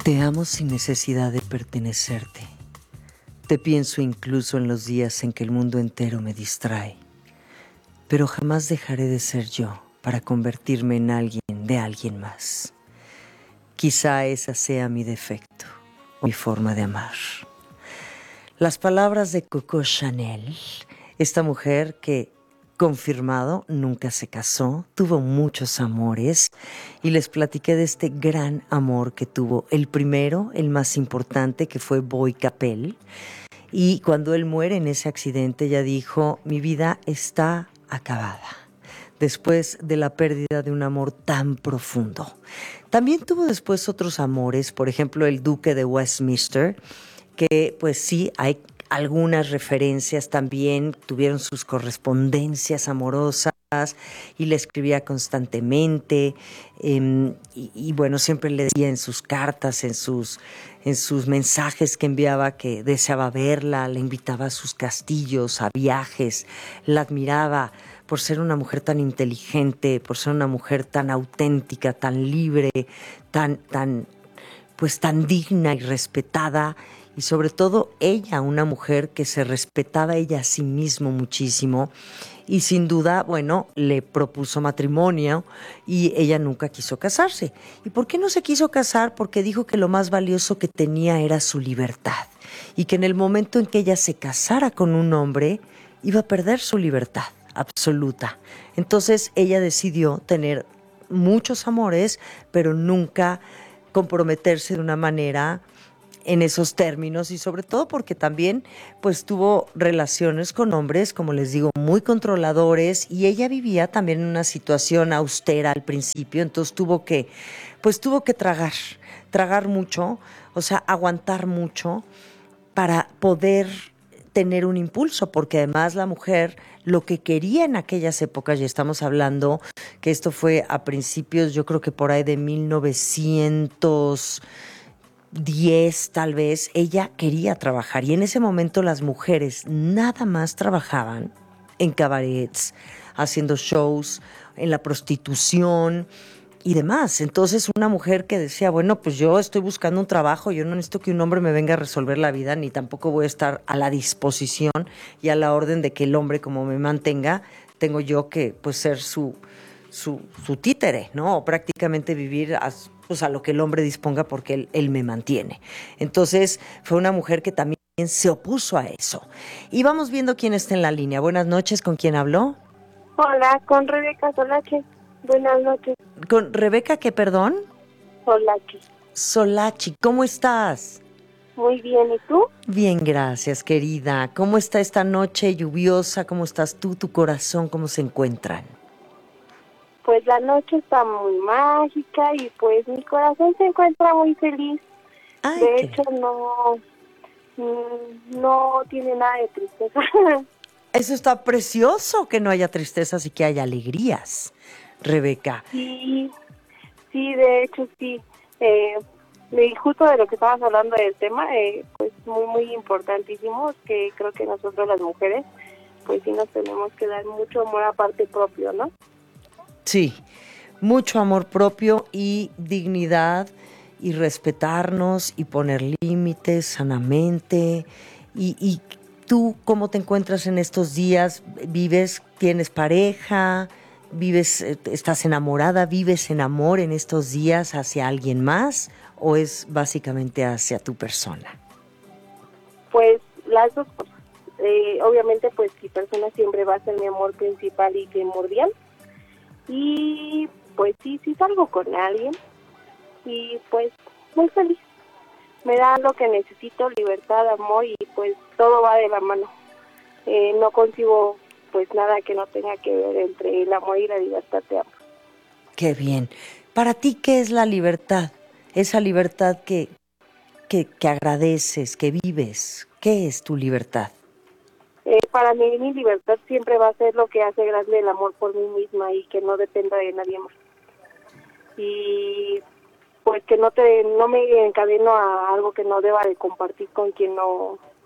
Te amo sin necesidad de pertenecerte. Te pienso incluso en los días en que el mundo entero me distrae. Pero jamás dejaré de ser yo para convertirme en alguien de alguien más. Quizá esa sea mi defecto, mi forma de amar. Las palabras de Coco Chanel, esta mujer que, confirmado, nunca se casó, tuvo muchos amores y les platiqué de este gran amor que tuvo. El primero, el más importante, que fue Boy Capel. Y cuando él muere en ese accidente, ella dijo, mi vida está acabada, después de la pérdida de un amor tan profundo. También tuvo después otros amores, por ejemplo, el Duque de Westminster, que pues sí, hay algunas referencias también, tuvieron sus correspondencias amorosas y le escribía constantemente y bueno, siempre le decía en sus cartas, en sus mensajes que enviaba que deseaba verla, le invitaba a sus castillos, a viajes, la admiraba por ser una mujer tan inteligente, por ser una mujer tan auténtica, tan libre, pues tan digna y respetada, y sobre todo ella, una mujer que se respetaba ella a sí misma muchísimo, y sin duda, bueno, le propuso matrimonio y ella nunca quiso casarse. ¿Y por qué no se quiso casar? Porque dijo que lo más valioso que tenía era su libertad, y que en el momento en que ella se casara con un hombre, iba a perder su libertad absoluta. Entonces ella decidió tener muchos amores, pero nunca comprometerse de una manera en esos términos, y sobre todo porque también pues tuvo relaciones con hombres, como les digo, muy controladores, y ella vivía también en una situación austera al principio, entonces tuvo que tragar mucho, o sea, aguantar mucho para poder tener un impulso, porque además la mujer lo que quería en aquellas épocas, y estamos hablando que esto fue a principios, yo creo que por ahí de 1910 tal vez, ella quería trabajar, y en ese momento las mujeres nada más trabajaban en cabarets, haciendo shows, en la prostitución y demás. Entonces una mujer que decía, bueno, pues yo estoy buscando un trabajo, yo no necesito que un hombre me venga a resolver la vida, ni tampoco voy a estar a la disposición y a la orden de que el hombre como me mantenga, tengo yo que pues ser su títere, ¿no? O prácticamente vivir pues a lo que el hombre disponga, porque él me mantiene. Entonces fue una mujer que también se opuso a eso. Y vamos viendo quién está en la línea. Buenas noches, ¿con quién habló? Hola, con Rebeca Solache. Buenas noches. Con Rebeca, ¿qué, perdón? Solache. Solachi, ¿cómo estás? Muy bien, ¿y tú? Bien, gracias, querida. ¿Cómo está esta noche lluviosa? ¿Cómo estás tú, tu corazón? ¿Cómo se encuentran? Pues la noche está muy mágica y pues mi corazón se encuentra muy feliz. Ay, De qué hecho, bien. no tiene nada de tristeza. Eso está precioso, que no haya tristezas y que haya alegrías, Rebeca. Sí, sí, de hecho sí. Eh, y justo de lo que estabas hablando del tema, pues muy importantísimo, que creo que nosotros las mujeres, pues sí nos tenemos que dar mucho amor aparte propio, ¿no? Sí, mucho amor propio y dignidad, y respetarnos y poner límites sanamente. Y tú, ¿cómo te encuentras en estos días? ¿Vives, tienes pareja? ¿Vives, estás enamorada? ¿Vives en amor en estos días hacia alguien más? ¿O es básicamente hacia tu persona? Pues las dos cosas. Obviamente pues mi persona siempre va a ser mi amor principal y primordial, y pues sí salgo con alguien y pues muy feliz. Me da lo que necesito, libertad, amor, y pues todo va de la mano. No concibo pues nada que no tenga que ver entre el amor y la libertad de ambos. Qué bien. Para ti, ¿qué es la libertad? Esa libertad que agradeces, que vives. ¿Qué es tu libertad? Para mí mi libertad siempre va a ser lo que hace grande el amor por mí misma y que no dependa de nadie más. Y pues que no me encadeno a algo que no deba de compartir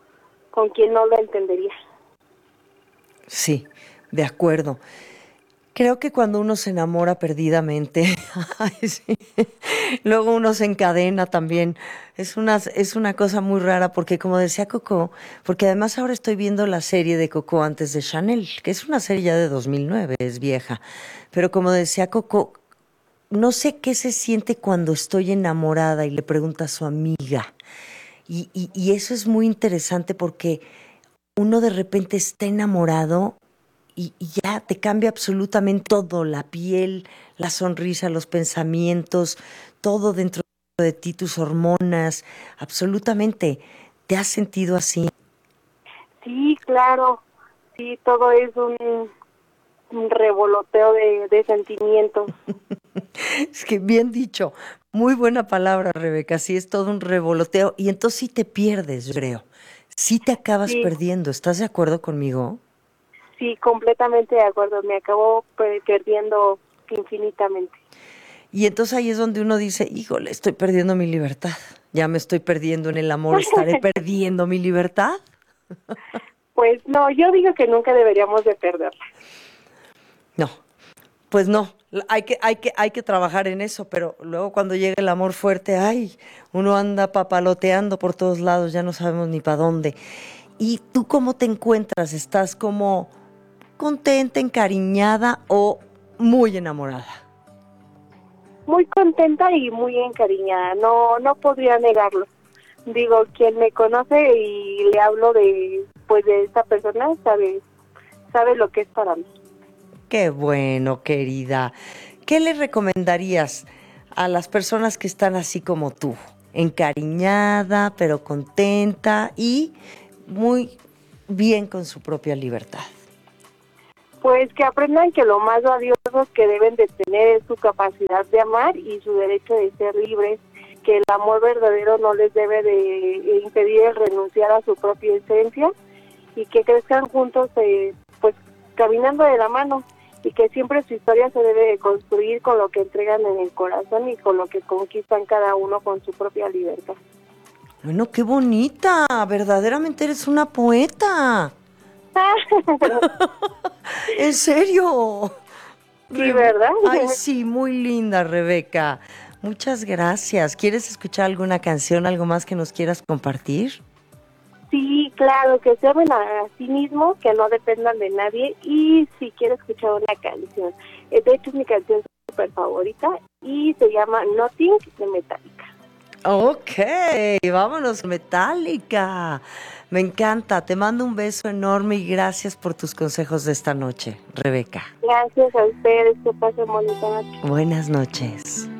con quien no lo entendería. Sí, de acuerdo. Creo que cuando uno se enamora perdidamente, ay, sí, luego uno se encadena también. Es una cosa muy rara porque como decía Coco, porque además ahora estoy viendo la serie de Coco antes de Chanel, que es una serie ya de 2009, es vieja. Pero como decía Coco, no sé qué se siente cuando estoy enamorada y le pregunta a su amiga. Y eso es muy interesante porque uno de repente está enamorado y ya te cambia absolutamente todo, la piel, la sonrisa, los pensamientos, todo dentro de ti, tus hormonas, absolutamente. ¿Te has sentido así? Sí, claro, sí, todo es un revoloteo de sentimientos. Es que bien dicho, muy buena palabra, Rebeca, sí es todo un revoloteo y entonces sí te pierdes, yo creo. Sí te acabas Sí, perdiendo, ¿estás de acuerdo conmigo? sí, completamente de acuerdo, me acabo perdiendo infinitamente. Y entonces ahí es donde uno dice, híjole, estoy perdiendo mi libertad. Ya me estoy perdiendo en el amor, ¿estaré perdiendo mi libertad? Pues no, yo digo que nunca deberíamos de perderla. No, pues no. Hay que trabajar en eso, pero luego cuando llega el amor fuerte, ay, uno anda papaloteando por todos lados, ya no sabemos ni para dónde. ¿Y tú cómo te encuentras? ¿Estás como contenta, encariñada o muy enamorada? Muy contenta y muy encariñada, no, no podría negarlo. Digo, quien me conoce y le hablo pues de esta persona sabe lo que es para mí. Qué bueno, querida. ¿Qué le recomendarías a las personas que están así como tú? Encariñada, pero contenta y muy bien con su propia libertad. Pues que aprendan que lo más valioso que deben de tener es su capacidad de amar y su derecho de ser libres, que el amor verdadero no les debe de impedir el renunciar a su propia esencia y que crezcan juntos pues caminando de la mano y que siempre su historia se debe de construir con lo que entregan en el corazón y con lo que conquistan cada uno con su propia libertad. Bueno, qué bonita. Verdaderamente eres una poeta. En serio. Sí, ¿verdad? Ay, sí, muy linda, Rebeca. Muchas gracias. ¿Quieres escuchar alguna canción, algo más que nos quieras compartir? Sí, claro, que se amen a sí mismos, que no dependan de nadie y si quiero escuchar una canción. De hecho es mi canción súper favorita y se llama Nothing de Metallica. Ok, vámonos, Metallica. Me encanta. Te mando un beso enorme y gracias por tus consejos de esta noche, Rebeca. Gracias a ustedes, que pasen bonita noche. Buenas noches.